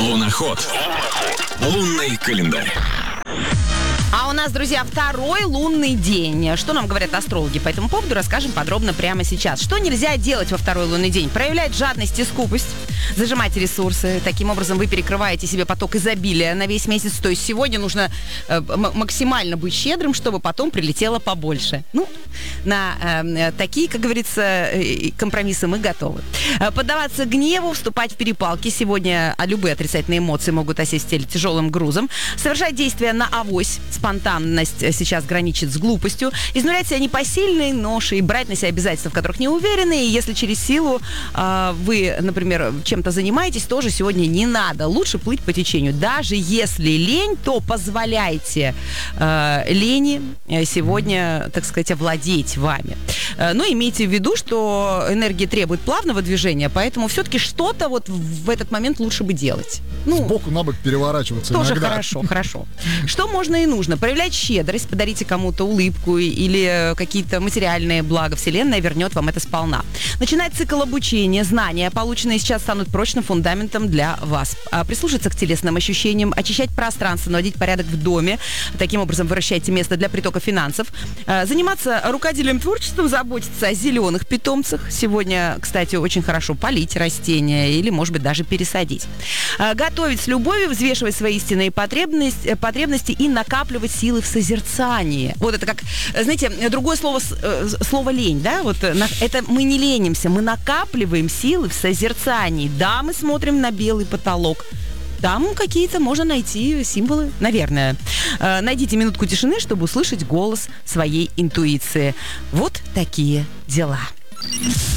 Луноход. Лунный календарь. А у нас, друзья, второй лунный день. Что нам говорят астрологи по этому поводу, расскажем подробно прямо сейчас. Что нельзя делать во второй лунный день? Проявлять жадность и скупость, зажимать ресурсы. Таким образом вы перекрываете себе поток изобилия на весь месяц. То есть сегодня нужно максимально быть щедрым, чтобы потом прилетело побольше. Ну, на такие, как говорится, компромиссы мы готовы. Поддаваться гневу, вступать в перепалки. Сегодня любые отрицательные эмоции могут осесть в теле тяжелым грузом. Совершать действия на авось. Спонтанность сейчас граничит с глупостью. Изнурять себя непосильной ношей, брать на себя обязательства, в которых не уверены. И если через силу вы, например, чем-то занимаетесь, тоже сегодня не надо. Лучше плыть по течению. Даже если лень, то позволяйте лени сегодня, так сказать, овладеть вами. Но имейте в виду, что энергия требует плавного движения, поэтому все-таки что-то вот в этот момент лучше бы делать. Сбоку на бок переворачиваться тоже иногда. Хорошо. Что можно и нужно? Проявлять щедрость, подарите кому-то улыбку или какие-то материальные блага. Вселенная вернет вам это сполна. Начинать цикл обучения. Знания, полученные сейчас, станут прочным фундаментом для вас. Прислушаться к телесным ощущениям, очищать пространство, наводить порядок в доме. Таким образом, выращайте место для притока финансов. Заниматься рукоделием, творчеством, заботиться о зеленых питомцах. Сегодня, кстати, очень хорошо полить растения или, может быть, даже пересадить. Готовить с любовью, взвешивать свои истинные потребности и накапливать силы в созерцании. Вот это как, знаете, другое слово лень, да? Вот это мы не ленимся, мы накапливаем силы в созерцании. Да, мы смотрим на белый потолок. Там какие-то можно найти символы, наверное. Найдите минутку тишины, чтобы услышать голос своей интуиции. Вот такие дела.